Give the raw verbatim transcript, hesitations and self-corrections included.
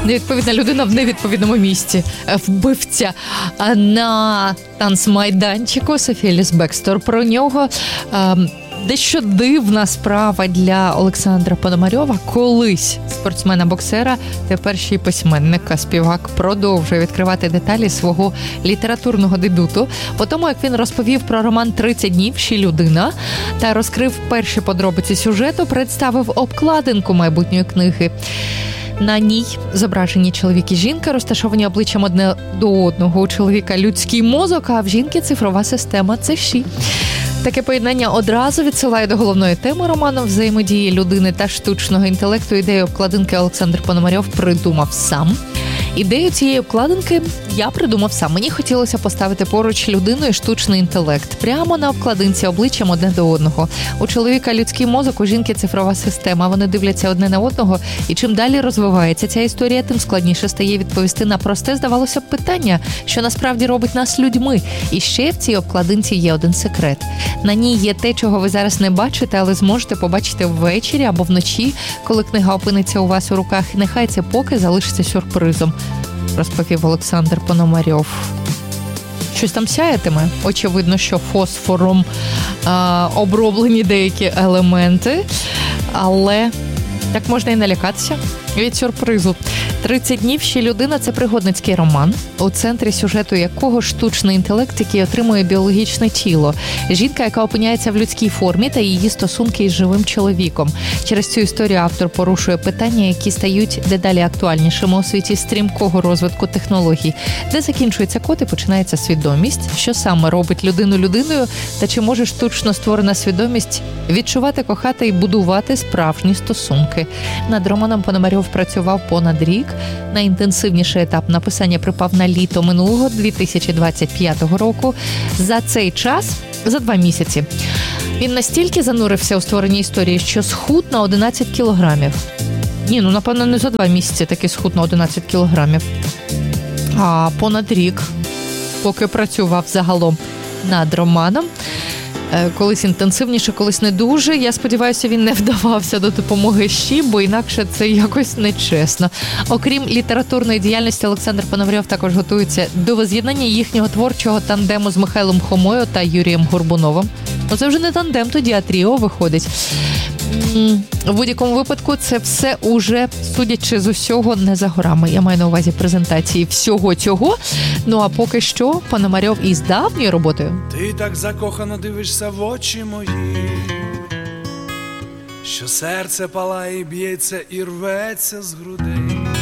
Невідповідна людина в невідповідному місці. Вбивця на танцмайданчику Софія Еліс-Бекстор. Про нього дещо дивна справа для Олександра Пономарьова. Колись спортсмена-боксера, тепер ще й письменника, співак продовжує відкривати деталі свого літературного дебюту. По тому, як він розповів про роман «тридцять днів. Ще людина» та розкрив перші подробиці сюжету, представив обкладинку майбутньої книги. На ній зображені чоловік і жінка, розташовані обличчям одне до одного. У чоловіка людський мозок, а в жінки цифрова система – це ШІ. Таке поєднання одразу відсилає до головної теми роману – взаємодії людини та штучного інтелекту. Ідею обкладинки Олександр Пономарьов придумав сам. Ідею цієї обкладинки я придумав сам. Мені хотілося поставити поруч людину і штучний інтелект. Прямо на обкладинці обличчям одне до одного. У чоловіка людський мозок, у жінки цифрова система. Вони дивляться одне на одного. І чим далі розвивається ця історія, тим складніше стає відповісти на просте, здавалося б, питання, що насправді робить нас людьми. І ще в цій обкладинці є один секрет. На ній є те, чого ви зараз не бачите, але зможете побачити ввечері або вночі, коли книга опиниться у вас у руках. І нехай це поки залишиться сюрпризом, розповів Олександр Пономарьов. Щось там сяятиме. Очевидно, що фосфором а, оброблені деякі елементи, але так можна і налякатися від сюрпризу. «тридцять днів. Ще людина» – це пригодницький роман, у центрі сюжету якого штучний інтелект, який отримує біологічне тіло. Жінка, яка опиняється в людській формі, та її стосунки із живим чоловіком. Через цю історію автор порушує питання, які стають дедалі актуальнішими у світі стрімкого розвитку технологій. Де закінчується код і починається свідомість, що саме робить людину людиною, та чи може штучно створена свідомість відчувати, кохати і будувати справжні стосунки. Над романом Пономарьов працював понад рік. Найінтенсивніший етап написання припав на літо минулого дві тисячі двадцять п'ятого року. За цей час, за два місяці, він настільки занурився у створенні історії, що схуд на одинадцять кілограмів. Ні, ну, напевно, не за два місяці таки схуд на одинадцять кілограмів. А понад рік, поки працював загалом над романом. Колись інтенсивніше, колись не дуже. Я сподіваюся, він не вдавався до допомоги ЩІ, бо інакше це якось нечесно. Окрім літературної діяльності, Олександр Пономарьов також готується до воз'єднання їхнього творчого тандему з Михайлом Хомою та Юрієм Горбуновим. Ну, це вже не тандем, тоді, а тріо виходить. В будь-якому випадку це все уже, судячи з усього, не за горами. Я маю на увазі презентації всього цього. Ну а поки що Пономарьов із давньою роботою. Ти так закохано дивишся в очі мої, що серце палає, б'ється і рветься з грудей.